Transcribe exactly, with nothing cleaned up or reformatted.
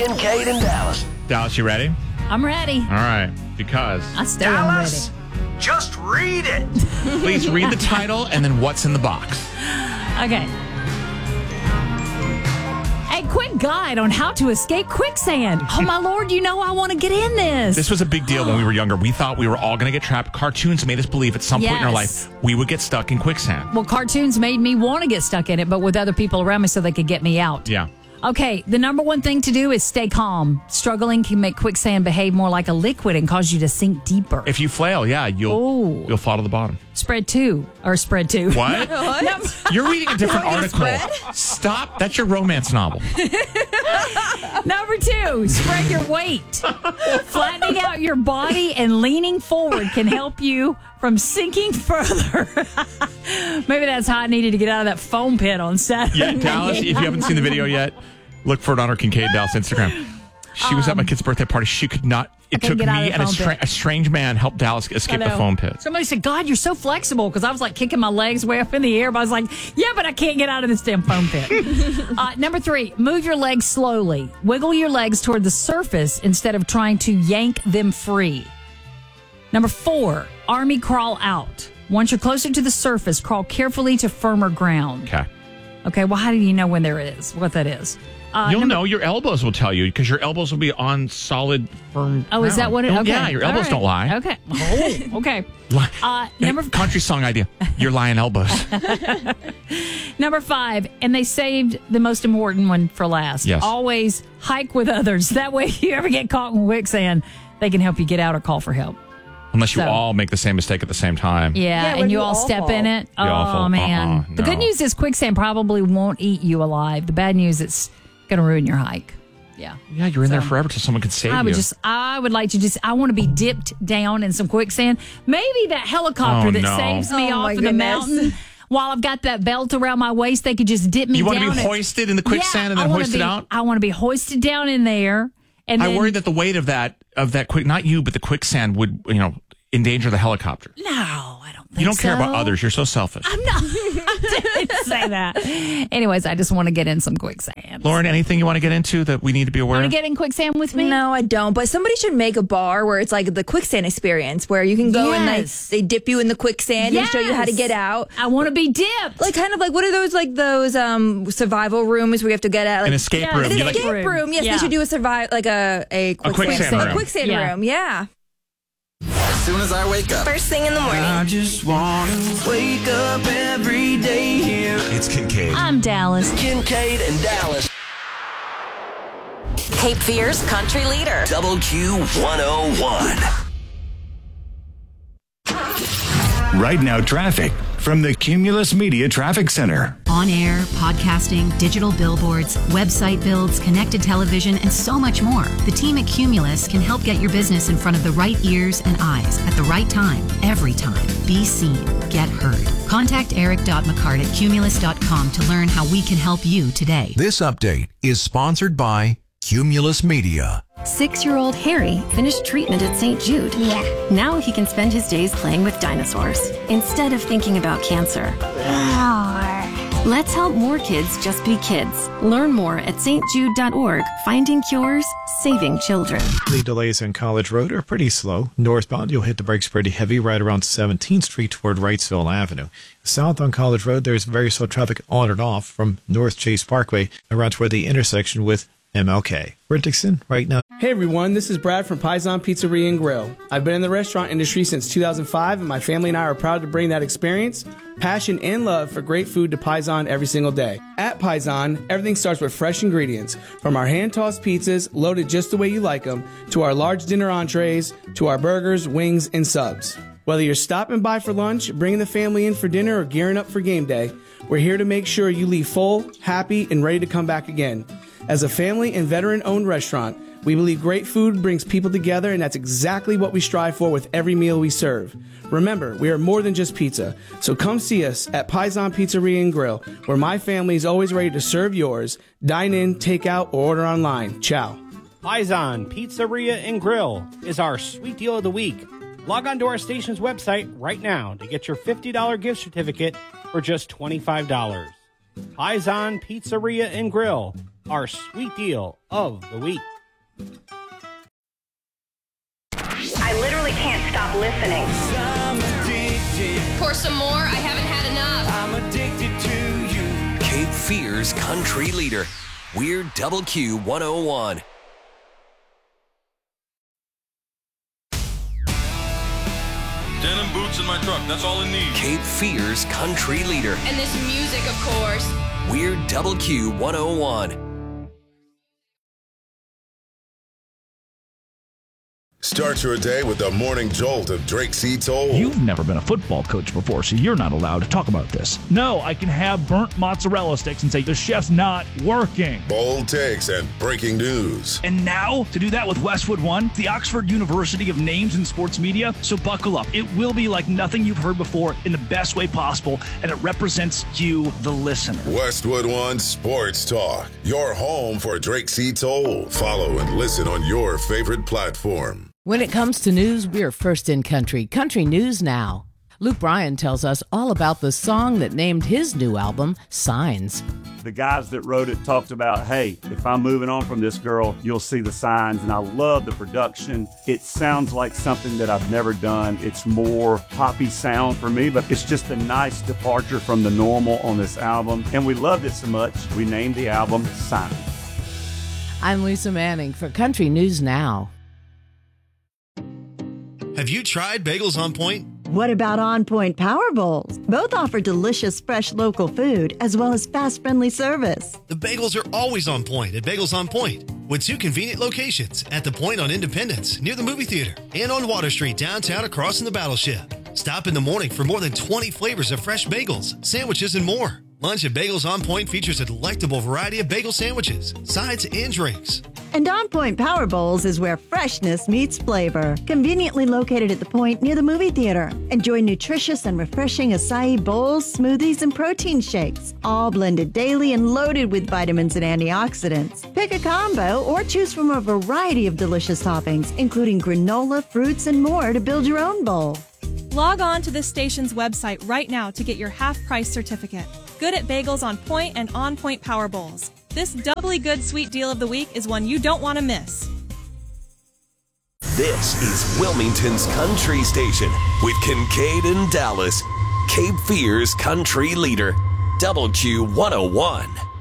Kincaid and Dallas. Dallas, you ready? I'm ready. All right, because... I still am ready. Dallas, just read it. Please read the title and then what's in the box. Okay. A quick guide on how to escape quicksand. Oh, my Lord, you know I want to get in this. This was a big deal when we were younger. We thought we were all going to get trapped. Cartoons made us believe at some point in our Yes. life we would get stuck in quicksand. Well, cartoons made me want to get stuck in it, but with other people around me so they could get me out. Yeah. Okay, the number one thing to do is stay calm. Struggling can make quicksand behave more like a liquid and cause you to sink deeper. If you flail, yeah, you'll Ooh. you'll fall to the bottom. Spread two, or spread two. What? What? You're reading a different Don't article. spread? Stop. That's your romance novel. Number two, spread your weight. Flattening out your body and leaning forward can help you from sinking further. Maybe that's how I needed to get out of that foam pit on Saturday. Yeah, Dallas, if you haven't seen the video yet, look for it on our Kincaid Dallas Instagram. She was at my kid's birthday party. She could not. It couldn't took get out me of the and a, foam stra- pit. a strange man helped Dallas escape I the know. foam pit. Somebody said, God, you're so flexible, because I was like kicking my legs way up in the air. But I was like, yeah, but I can't get out of this damn foam pit. uh, number three, move your legs slowly. Wiggle your legs toward the surface instead of trying to yank them free. Number four, army crawl out. Once you're closer to the surface, crawl carefully to firmer ground. Okay. Okay, well, how do you know when there is, what that is? Uh, You'll number- know. Your elbows will tell you because your elbows will be on solid, firm. Oh, is that ground. what it Oh, okay. Yeah, your All elbows right. don't lie. Okay. Oh, okay. Li- Uh, Hey, number country song idea. Your lying elbows. Number five, and they saved the most important one for last. Yes. Always hike with others. That way, if you ever get caught in quicksand, they can help you get out or call for help. Unless you So- all make the same mistake at the same time. Yeah, Yeah, and when you you all all step fall. in it. You all Oh, fall. man. Uh-uh, The good no. news is quicksand probably won't eat you alive. The bad news, it's going to ruin your hike. Yeah. Yeah, you're in there So- forever till someone can save I you. would just, I would like to just, I want to be dipped down in some quicksand. Maybe that helicopter Oh, that no. saves me Oh, off my in the goodness. mountain while I've got that belt around my waist, they could just dip me you down. want to be and- hoisted in the quicksand Yeah, and I then wanna hoisted be- out? I want to be hoisted down in there. And I then, worry that the weight of that of that quick, not you, but the quicksand would, you know, endanger the helicopter. No, I don't think You don't care so. about others. You're so selfish. I'm not. I didn't say that. Anyways, I just want to get in some quicksand. Lauren, anything you want to get into that we need to be aware Want of? to get in quicksand with me? No, I don't. But somebody should make a bar where it's like the quicksand experience, where you can go and Yes. they, they dip you in the quicksand and show you how to Yes. get out. I want to be dipped. Like kind of like what are those like those um survival rooms where you have to get out like An escape Yeah, room. an You You like- escape room. room. Yes, Yeah. they should do a survive like a a quicksand, quicksand a room. quicksand Yeah. room. Yeah. As soon as I wake up. First thing in the morning. I just want to wake up every day here. It's Kincaid. I'm Dallas. Kincaid and Dallas. Cape Fear's country leader. Double Q one oh one. Right now, traffic from the Cumulus Media Traffic Center. On air, podcasting, digital billboards, website builds, connected television, and so much more. The team at Cumulus can help get your business in front of the right ears and eyes at the right time, every time. Be seen, get heard. Contact eric dot mccart at cumulus dot com to learn how we can help you today. This update is sponsored by Cumulus Media. Six-year-old Harry finished treatment at Saint Jude. Yeah. Now he can spend his days playing with dinosaurs instead of thinking about cancer. Let's help more kids just be kids. Learn more at s t jude dot org. Finding cures, saving children. The delays on College Road are pretty slow. Northbound, you'll hit the brakes pretty heavy right around seventeenth Street toward Wrightsville Avenue. South on College Road, there's very slow traffic on and off from North Chase Parkway around toward the intersection with M L K. We're in Dixon right now. Hey everyone, this is Brad from Paisan Pizzeria and Grill. I've been in the restaurant industry since two thousand five, and my family and I are proud to bring that experience, passion, and love for great food to Paisan every single day. At Paisan, everything starts with fresh ingredients, from our hand-tossed pizzas, loaded just the way you like them, to our large dinner entrees, to our burgers, wings, and subs. Whether you're stopping by for lunch, bringing the family in for dinner, or gearing up for game day, we're here to make sure you leave full, happy, and ready to come back again. As a family and veteran-owned restaurant, we believe great food brings people together, and that's exactly what we strive for with every meal we serve. Remember, we are more than just pizza, so come see us at Paisan Pizzeria and Grill, where my family is always ready to serve yours. Dine in, take out, or order online. Ciao. Paisan Pizzeria and Grill is our sweet deal of the week. Log on to our station's website right now to get your fifty dollars gift certificate for just twenty-five dollars. Paisan Pizzeria and Grill, our sweet deal of the week. I literally can't stop listening. Pour some more. I haven't had enough. I'm addicted to you. Cape Fear's country leader. We're Double Q one oh one. Denim boots in my truck. That's all I need. Cape Fear's country leader. And this music, of course. We're Double Q one oh one. Start your day with the morning jolt of Drake C. Toll. You've never been a football coach before, so you're not allowed to talk about this. No, I can have burnt mozzarella sticks and say the chef's not working. Bold takes and breaking news. And now, to do that with Westwood One, the Oxford University of Names in Sports Media. So buckle up. It will be like nothing you've heard before in the best way possible, and it represents you, the listener. Westwood One Sports Talk. Your home for Drake C. Toll. Follow and listen on your favorite platform. When it comes to news, we're first in country. Country News Now. Luke Bryan tells us all about the song that named his new album, Signs. The guys that wrote it talked about, hey, if I'm moving on from this girl, you'll see the signs. And I love the production. It sounds like something that I've never done. It's more poppy sound for me, but it's just a nice departure from the normal on this album. And we loved it so much, we named the album Signs. I'm Lisa Manning for Country News Now. Have you tried Bagels on Point? What about On Point Power Bowls? Both offer delicious, fresh local food as well as fast, friendly service. The bagels are always on point at Bagels on Point, with two convenient locations at the Point on Independence, near the movie theater, and on Water Street downtown across from the Battleship. Stop in the morning for more than twenty flavors of fresh bagels, sandwiches, and more. Lunch at Bagels on Point features a delectable variety of bagel sandwiches, sides, and drinks. And On Point Power Bowls is where freshness meets flavor. Conveniently located at the Point near the movie theater. Enjoy nutritious and refreshing acai bowls, smoothies, and protein shakes, all blended daily and loaded with vitamins and antioxidants. Pick a combo or choose from a variety of delicious toppings, including granola, fruits, and more to build your own bowl. Log on to this station's website right now to get your half-price certificate. Good at Bagels on Point and On Point Power Bowls. This doubly good sweet deal of the week is one you don't want to miss. This is Wilmington's country station with Kincaid and Dallas. Cape Fear's country leader. Double Q one oh one.